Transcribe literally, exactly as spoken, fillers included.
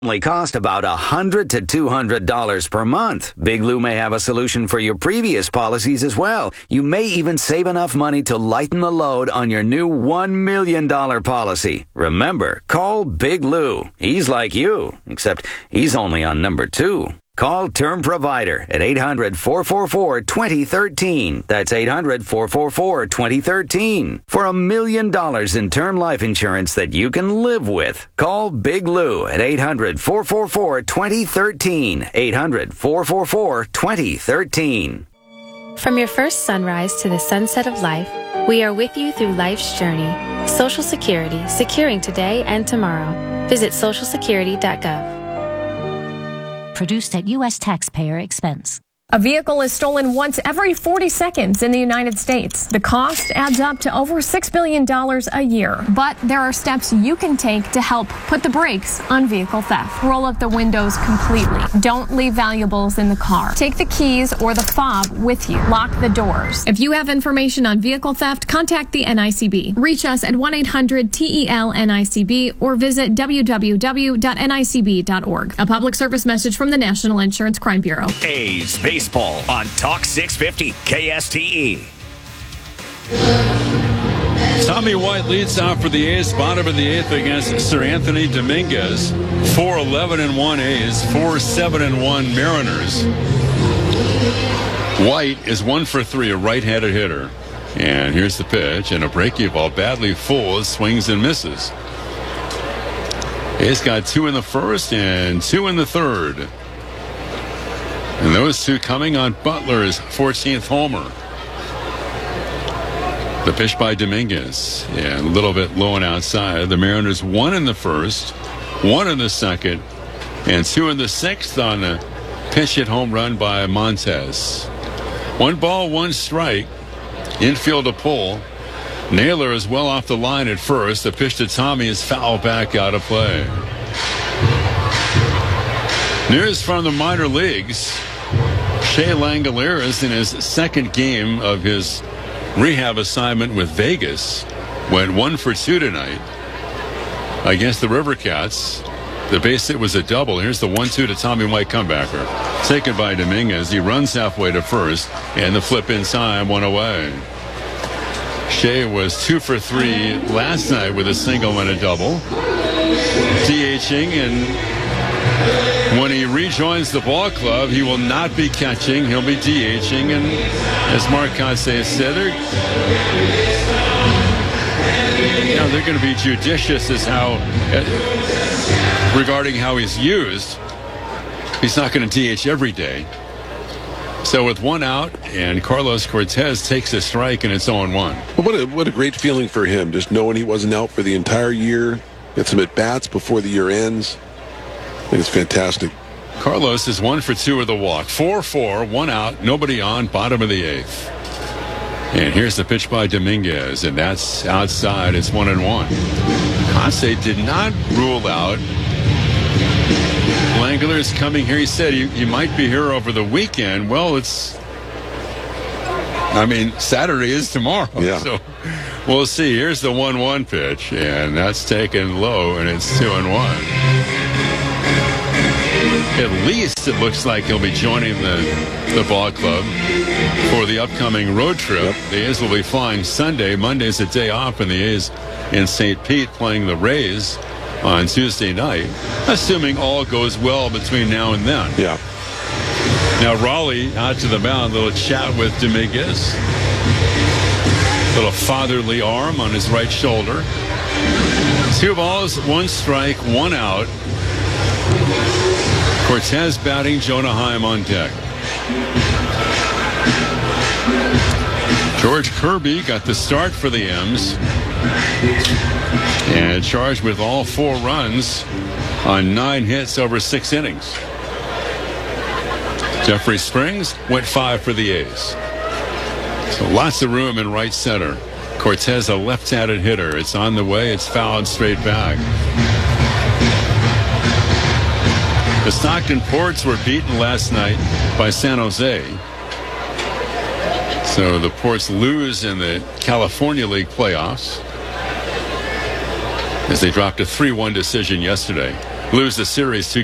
only cost about one hundred to two hundred dollars per month. Big Lou may have a solution for your previous policies as well. You may even save enough money to lighten the load on your new one million dollars policy. Remember, call Big Lou. He's like you, except he's only on number two. Call Term Provider at eight hundred, four four four, two zero one three. That's eight hundred, four four four, two zero one three. For a million dollars in term life insurance that you can live with. Call Big Lou at eight hundred, four four four, two zero one three. eight hundred, four four four, two zero one three. From your first sunrise to the sunset of life, we are with you through life's journey. Social Security, securing today and tomorrow. Visit social security dot gov. Produced at U S taxpayer expense. A vehicle is stolen once every forty seconds in the United States. The cost adds up to over six billion dollars a year. But there are steps you can take to help put the brakes on vehicle theft. Roll up the windows completely. Don't leave valuables in the car. Take the keys or the fob with you. Lock the doors. If you have information on vehicle theft, contact the N I C B. Reach us at one eight hundred T E L N I C B or visit w w w dot N I C B dot org. A public service message from the National Insurance Crime Bureau. A's Baseball on Talk six fifty K S T E. Tommy White leads off for the A's, bottom of the eighth against Sir Anthony Dominguez. four eleven and one A's, four seven and one Mariners. White is one for three, a right-handed hitter. And here's the pitch, and a breaking ball badly full, swings and misses. A's got two in the first and two in the third. And those two coming on Butler's fourteenth homer. The pitch by Dominguez. Yeah, a little bit low and outside. The Mariners one in the first, one in the second, and two in the sixth on a pitch hit home run by Montez. One ball, one strike. Infield to pull. Naylor is well off the line at first. The pitch to Tommy is foul back out of play. News from the minor leagues. Shea Langoliers is in his second game of his rehab assignment with Vegas. Went one for two tonight against the River Cats. The base hit was a double. Here's the one two to Tommy White comebacker. Taken by Dominguez. He runs halfway to first, and the flip in time, one away. Shea was two for three last night with a single and a double. DHing, and when he rejoins the ball club, he will not be catching. He'll be DHing, and as Mark Kotsay said, they're, you know, they're going to be judicious as how uh, regarding how he's used. He's not going to D H every day. So with one out, and Carlos Cortez takes a strike, and it's oh and one. Well, what a, what a great feeling for him, just knowing he wasn't out for the entire year. Get some at-bats before the year ends. I think it's fantastic. Carlos is one for two with a walk. four four, one out, nobody on, bottom of the eighth. And here's the pitch by Dominguez, and that's outside. It's one and one. Kotsay did not rule out Langoliers coming here. He said he, he might be here over the weekend. Well, it's, I mean, Saturday is tomorrow. Yeah. So we'll see. Here's the one one pitch, and that's taken low, and it's two and one. At least it looks like he'll be joining the, the ball club for the upcoming road trip. Yep. The A's will be flying Sunday. Monday's a day off, and the A's in Saint Pete playing the Rays on Tuesday night, assuming all goes well between now and then. Yeah. Now Raleigh out to the mound, little chat with Dominguez. Little fatherly arm on his right shoulder. Two balls, one strike, one out. Cortez batting, Jonah Heim on deck. George Kirby got the start for the M's. And charged with all four runs on nine hits over six innings. Jeffrey Springs went five for the A's. So lots of room in right center. Cortez, a left-handed hitter. It's on the way. It's fouled straight back. The Stockton Ports were beaten last night by San Jose. So the Ports lose in the California League playoffs, as they dropped a three one decision yesterday. lose the series two